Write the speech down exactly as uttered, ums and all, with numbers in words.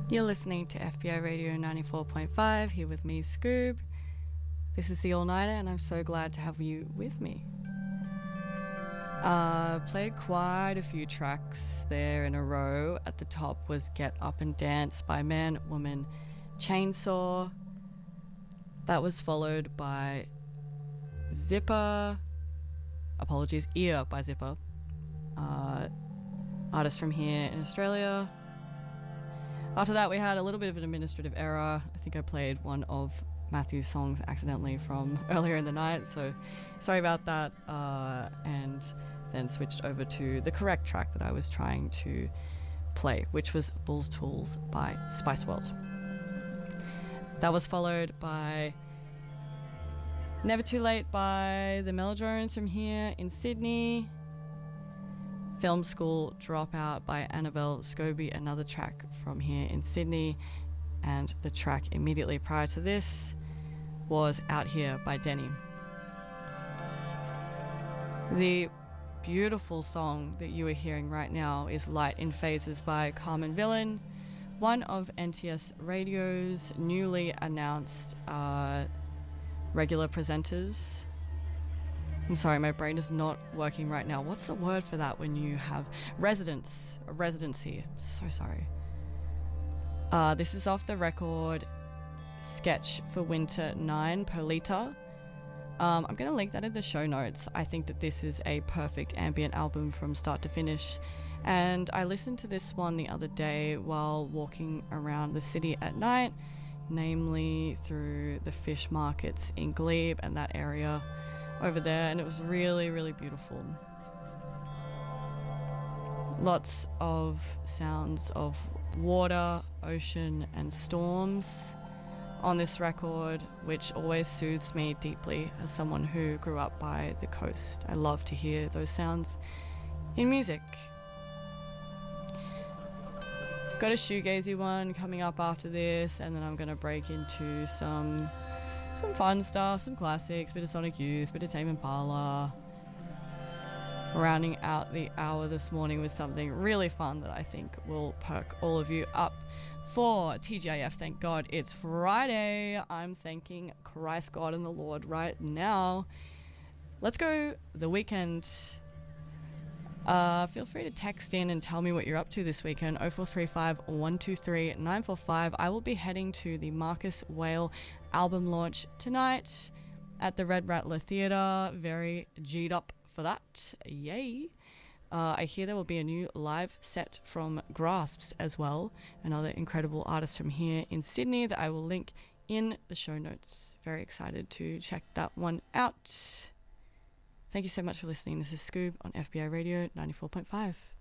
You're listening to F B I Radio ninety-four point five, here with me, Scoob. This is the All Nighter, and I'm so glad to have you with me. Uh, played quite a few tracks there in a row. At the top was Get Up and Dance by Man, Woman, Chainsaw. That was followed by Zipper, apologies, Ear by Zipper, uh, artist from here in Australia. After that, we had a little bit of an administrative error. I think I played one of Matthew's songs accidentally from earlier in the night, so sorry about that. Uh, and then switched over to the correct track that I was trying to play, which was Bull's Tools by Spice World. That was followed by Never Too Late by the Melodrones from here in Sydney. Film School Dropout by Annabelle Scobie, another track from here in Sydney. And the track immediately prior to this was Out Here by Denny. The beautiful song that you are hearing right now is Light in Phases by Carmen Villain, one of N T S Radio's newly announced uh, regular presenters. I'm sorry, my brain is not working right now. What's the word for that when you have residents, a residency? So sorry. Uh, this is off the record Sketch for Winter nine, Polita. Um, I'm going to link that in the show notes. I think that this is a perfect ambient album from start to finish. And I listened to this one the other day while walking around the city at night, namely through the fish markets in Glebe and that area over there, and it was really, really beautiful. Lots of sounds of water, ocean, and storms on this record, which always soothes me deeply as someone who grew up by the coast. I love to hear those sounds in music. Got a shoegazy one coming up after this, and then I'm going to break into some some fun stuff, some classics, bit of Sonic Youth, bit of Tame Impala. Rounding out the hour this morning with something really fun that I think will perk all of you up for T G I F. Thank God it's Friday. I'm thanking Christ God and the Lord right now. Let's go The Weeknd. Uh, feel free to text in and tell me what you're up to this weekend. oh four three five, one two three, nine four five. I will be heading to the Marcus Whale album launch tonight at the Red Rattler Theatre. Very G'd up for that. Yay. Uh, I hear there will be a new live set from Grasps as well, another incredible artist from here in Sydney that I will link in the show notes. Very excited to check that one out. Thank you so much for listening. This is Scoob on F B I Radio ninety-four point five.